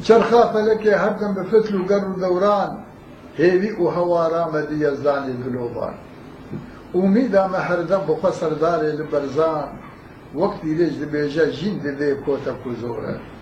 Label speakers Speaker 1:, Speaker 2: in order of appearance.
Speaker 1: چرخا فەلەکێ هەردەم بە فتل و گەڕ و دەوران هێوی و هەوارامە دیەزدانی گلۆبان ئومیدامە هەردەم بخوا سەردارێ لە بەرزان وەکتی لێش دەبێژە ژین دەدێ کۆتە کوزۆرە